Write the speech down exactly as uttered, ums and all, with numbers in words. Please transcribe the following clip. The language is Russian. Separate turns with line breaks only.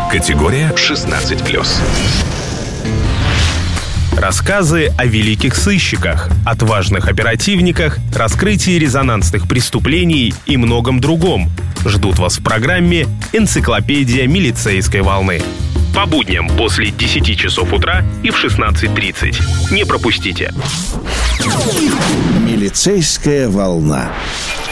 Категория шестнадцать плюс.
Рассказы о великих сыщиках, отважных оперативниках, раскрытии резонансных преступлений и многом другом ждут вас в программе «Энциклопедия милицейской волны». По будням после десяти часов утра и в шестнадцать тридцать. Не пропустите.
Милицейская волна.